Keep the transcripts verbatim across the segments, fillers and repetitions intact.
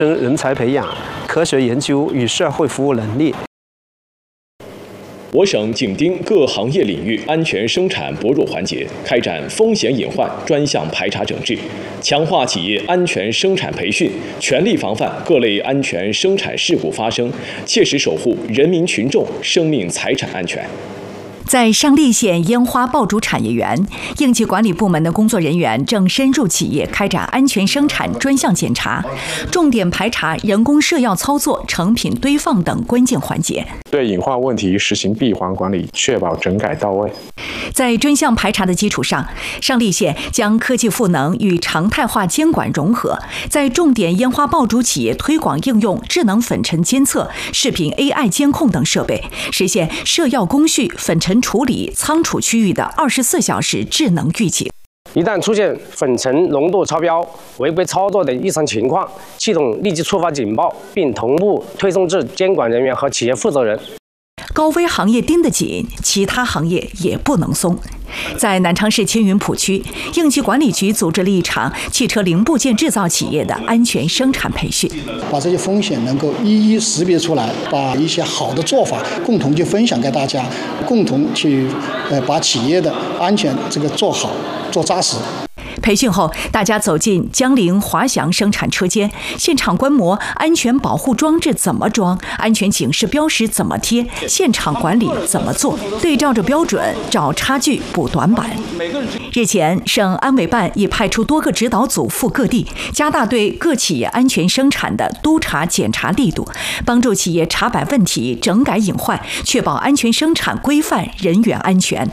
人才培养、科学研究与社会服务能力。 我省紧盯各行业领域安全生产薄弱环节，开展风险隐患专项排查整治，强化企业安全生产培训，全力防范各类安全生产事故发生，切实守护人民群众生命财产安全。 在上栗县烟花爆竹产业园，应急管理部门的工作人员正深入企业开展安全生产专项检查，重点排查人工射药操作、成品堆放等关键环节， 对隐患问题实行闭环管理，确保整改到位。 在专项排查的基础上，上栗县将科技赋能与常态化监管融合，在重点烟花爆竹企业推广应用智能粉尘监测、视频 A I 监控等设备，实现射药工序、粉尘处理、仓储区域的二十四小时智能预警。 一旦出现粉尘浓度超标、违规操作等异常情况，系统立即触发警报，并同步推送至监管人员和企业负责人。 高危行业盯得紧，其他行业也不能松。在南昌市青云浦区，应急管理局组织了一场汽车零部件制造企业的安全生产培训， 把这些风险能够一一识别出来，把一些好的做法共同去分享给大家，共同去呃把企业的安全这个做好、做扎实。 培训后，大家走进江铃华翔生产车间，现场观摩安全保护装置怎么装，安全警示标识怎么贴，现场管理怎么做，对照着标准找差距补短板。日前，省安委办已派出多个指导组赴各地，加大对各企业安全生产的督查检查力度，帮助企业查摆问题、整改隐患，确保安全生产规范、人员安全。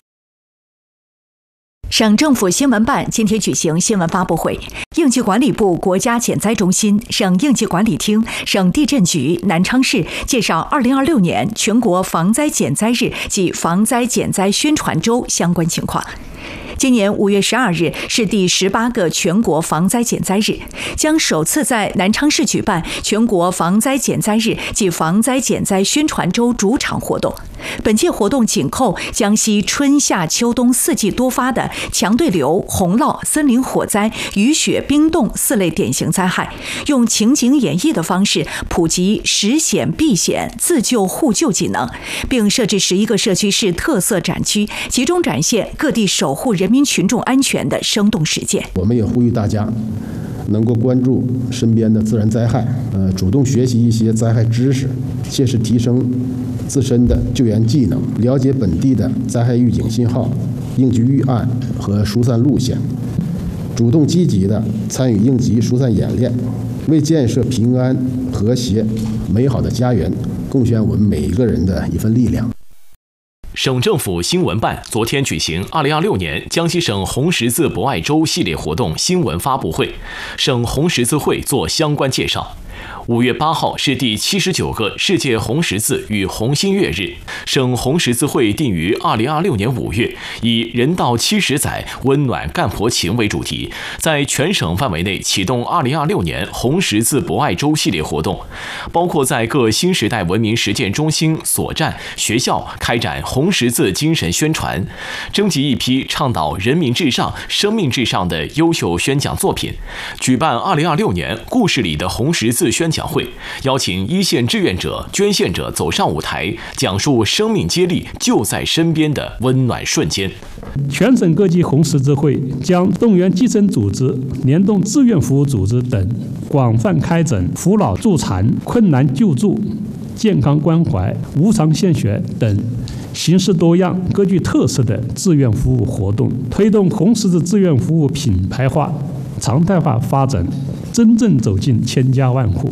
省政府新闻办今天举行新闻发布会，应急管理部国家减灾中心、省应急管理厅、省地震局、南昌市介绍二零二六年全国防灾减灾日及防灾减灾宣传周相关情况。今年五月十二日是第十八个全国防灾减灾日，将首次在南昌市举办全国防灾减灾日及防灾减灾宣传周主场活动。本届活动紧扣江西春夏秋冬四季多发的强对流、洪涝、森林火灾、雨雪冰冻四类典型灾害，用情景演绎的方式普及识险避险、自救互救技能，并设置十一个社区市特色展区，集中展现各地守护人民群众安全的生动实践。 我们也呼吁大家能够关注身边的自然灾害，呃，主动学习一些灾害知识，切实提升自身的救援技能，了解本地的灾害预警信号、应急预案和疏散路线，主动积极地参与应急疏散演练，为建设平安、和谐、美好的家园贡献我们每一个人的一份力量。 省政府新闻办昨天举行二零二六年江西省红十字博爱周系列活动新闻发布会，省红十字会做相关介绍。五月八号是第七十九个世界红十字与红新月日。省红十字会定于二零二六年五月，以“人道七十载，温暖干活情”为主题，在全省范围内启动二零二六年红十字博爱周系列活动，包括在各新时代文明实践中心、所站、学校开展红十字精神宣传，征集一批倡导人民至上、生命至上的优秀宣讲作品，举办二零二六年故事里的红十字宣讲会，邀请一线志愿者、捐献者走上舞台，讲述生命接力就在身边的温暖瞬间。 全省各级红十字会将动员基层组织、联动志愿服务组织等，广泛开展扶老助残、困难救助、健康关怀、无偿献血等形式多样、各具特色的志愿服务活动，推动红十字志愿服务品牌化、常态化发展，真正走进千家万户。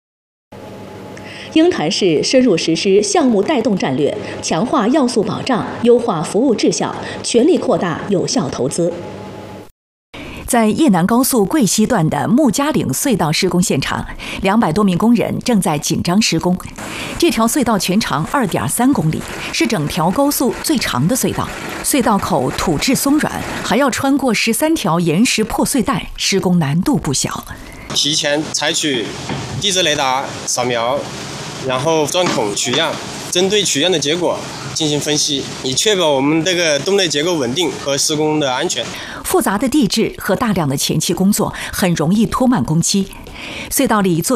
鹰潭市深入实施项目带动战略，强化要素保障，优化服务质效，全力扩大有效投资。 在叶南高速桂西段的木家岭隧道施工现场，两百多名工人正在紧张施工。这条隧道全长二点三公里，是整条高速最长的隧道。隧道口土质松软，还要穿过十三条岩石破碎带，施工难度不小。 提前采取地质雷达扫描，然后钻孔取样，针对取样的结果进行分析，以确保我们这个洞内结构稳定和施工的安全。 复杂的地质和大量的前期工作很容易拖慢工期。 隧道里做